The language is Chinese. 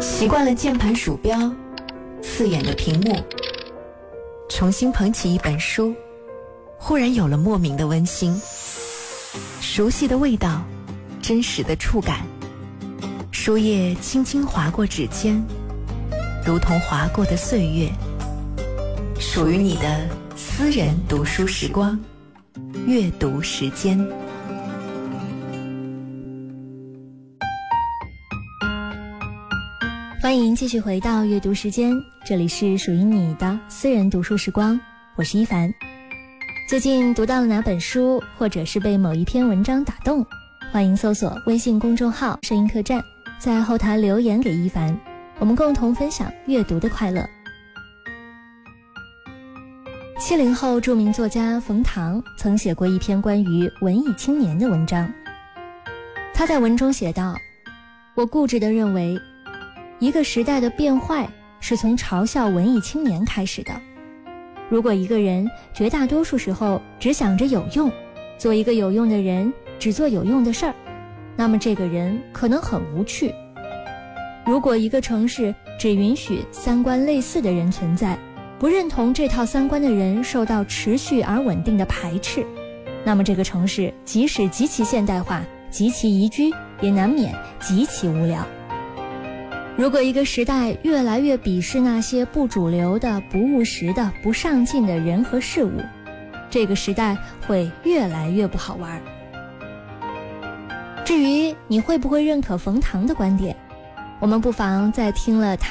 习惯了键盘鼠标，刺眼的屏幕，重新捧起一本书，忽然有了莫名的温馨。熟悉的味道，真实的触感，书页轻轻划过指尖，如同划过的岁月，属于你的私人读书时光，阅读时间。 欢迎继续回到阅读时间，这里是属于你的私人读书时光，我是一凡。最近读到了哪本书，或者是被某一篇文章打动，欢迎搜索微信公众号声音客栈，在后台留言给一凡，我们共同分享阅读的快乐。70后著名作家冯唐曾写过一篇关于文艺青年的文章，他在文中写道：我固执地认为，一个时代的变坏是从嘲笑文艺青年开始的。如果一个人绝大多数时候只想着有用，做一个有用的人，只做有用的事儿，那么这个人可能很无趣。如果一个城市只允许三观类似的人存在，不认同这套三观的人受到持续而稳定的排斥，那么这个城市即使极其现代化，极其宜居，也难免极其无聊。如果一个时代越来越鄙视那些不主流的、不务实的、不上进的人和事物，这个时代会越来越不好玩。至于你会不会认可冯唐的观点，我们不妨在听了他